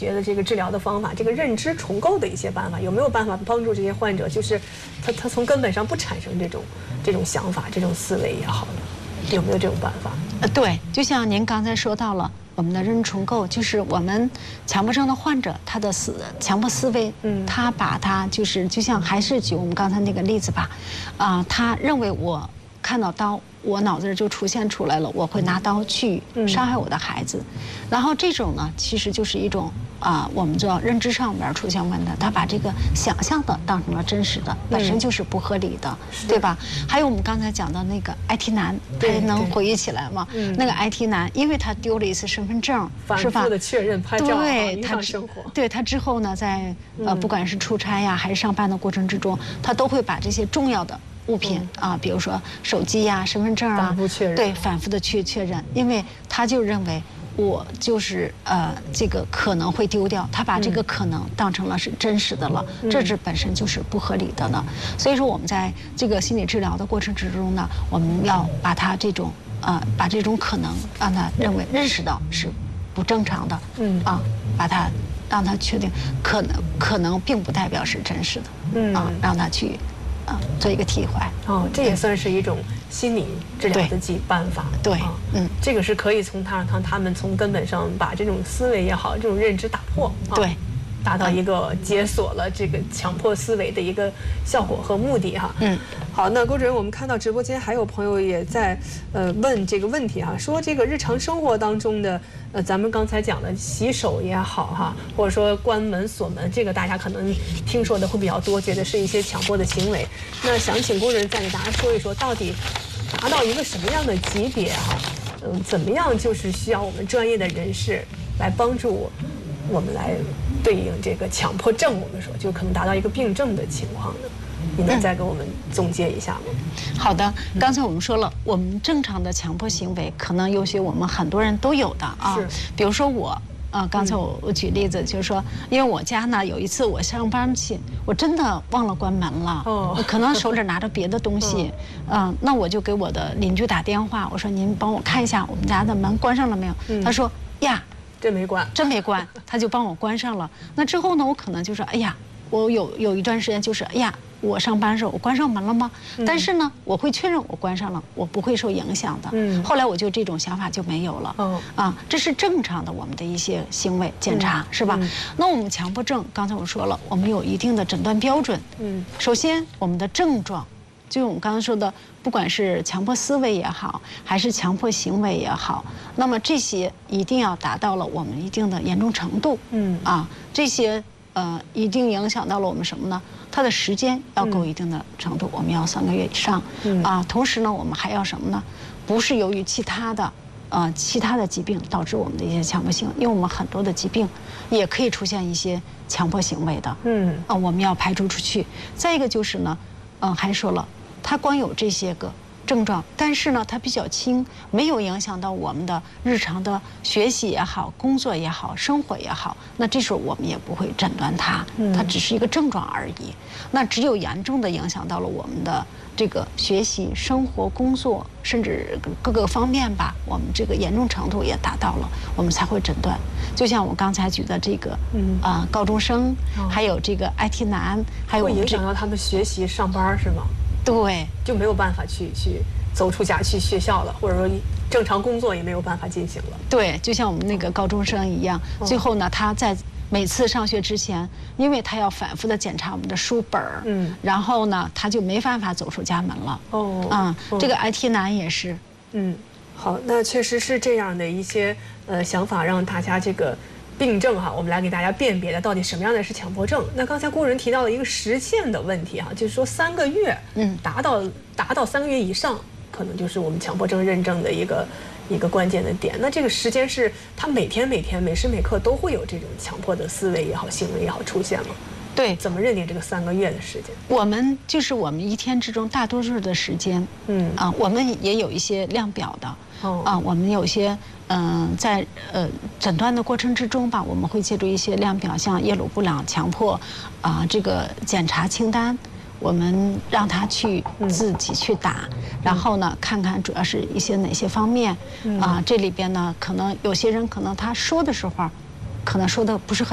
学的这个治疗的方法，这个认知重构的一些办法，有没有办法帮助这些患者，就是他从根本上不产生这种想法、这种思维也好的，有没有这种办法？ 对，就像您刚才说到了。我们的认知重构就是我们强迫症的患者，他的强迫思维，他把他就像还是举我们刚才那个例子吧，他认为我看到刀，我脑子就出现出来了，我会拿刀去伤害我的孩子，然后这种呢，其实就是一种我们知道认知上面出现问题，他把这个想象的当成了真实的，本身就是不合理的，对吧？还有我们刚才讲的那个 IT 男，还能回忆起来吗？那个 IT 男，因为他丢了一次身份证，是吧？ 反复的确认拍照，影响生活。 对他之后呢，在不管是出差呀还是上班的过程之中，他都会把这些重要的物品比如说手机呀、身份证啊， 反复确认， 对，反复的确认，因为他就认为我就是这个可能会丢掉，他把这个可能当成了是真实的了，这本身就是不合理的呢。所以说我们在这个心理治疗的过程之中呢，我们要把他这种把这种可能让他认识到是不正常的，把他让他确定可能并不代表是真实的，让他去。做一个替换这也算是一种心理治疗的办法。 对， 这个是可以从他们从根本上把这种思维也好，这种认知打破， 对， 达到一个解锁了这个强迫思维的一个效果和目的哈。好，那郭主任，我们看到直播间还有朋友也在问这个问题哈，说这个日常生活当中的咱们刚才讲的洗手也好哈，或者说关门锁门，这个大家可能听说的会比较多，觉得是一些强迫的行为。那想请郭主任再给大家说一说，到底达到一个什么样的级别哈？怎么样就是需要我们专业的人士来帮助我们来对应这个强迫症，我们说就可能达到一个病症的情况呢？你能再给我们总结一下吗？ 好的，刚才我们说了，我们正常的强迫行为，可能有些我们很多人都有的是， 比如说我。刚才我举例子就是说，因为我家呢有一次我上班去，我真的忘了关门了，可能手里拿着别的东西，那我就给我的邻居打电话，我说您帮我看一下我们家的门关上了没有？他说呀， 真没关， 他就帮我关上了。那之后呢，我可能就说，哎呀，我有一段时间就是，哎呀。我上班的时候我关上门了吗？但是呢，我会确认我关上了，我不会受影响的。后来我就这种想法就没有了。这是正常的我们的一些行为检查，是吧？那我们强迫症，刚才我说了，我们有一定的诊断标准。首先我们的症状，就我们刚才说的，不管是强迫思维也好，还是强迫行为也好，那么这些一定要达到了我们一定的严重程度。这些一定影响到了我们什么呢？它的时间要够一定的程度，我们要3个月以上。同时呢，我们还要什么呢？不是由于其他的疾病导致我们的一些强迫行为，因为我们很多的疾病也可以出现一些强迫行为的。我们要排除出去。再一个就是呢，还说了，它光有这些个症状，但是呢，它比较轻，没有影响到我们的日常的学习也好、工作也好、生活也好。那这时候我们也不会诊断它，它只是一个症状而已。那只有严重的影响到了我们的这个学习、生活、工作，甚至各个方面吧，我们这个严重程度也达到了，我们才会诊断。就像我刚才举的这个，高中生，还有这个 IT 男，还有会影响到他们学习、上班是吗？ 对， 就没有办法去走出家去学校了，或者说正常工作也没有办法进行了。 对，就像我们那个高中生一样，最后呢，他在每次上学之前，因为他要反复的检查我们的书本儿，然后呢，他就没办法走出家门了。这个 IT 男也是。 好，那确实是这样的一些想法，让大家这个病症哈，我们来给大家辨别的到底什么样的是强迫症。那刚才郭主任提到了一个时限的问题哈，就是说3个月，达到3个月以上，可能就是我们强迫症认证的一个关键的点。那这个时间是他每天每时每刻都会有这种强迫的思维也好、行为也好出现吗？ 对， 怎么认定这个3个月的时间？ 我们一天之中大多数的时间，我们也有一些量表的。我们有些在诊断的过程之中吧，我们会借助一些量表，像耶鲁布朗强迫这个检查清单，我们让他去自己去打，然后呢，看看主要是一些哪些方面这里边呢，可能有些人可能他说的时候，可能说的不是很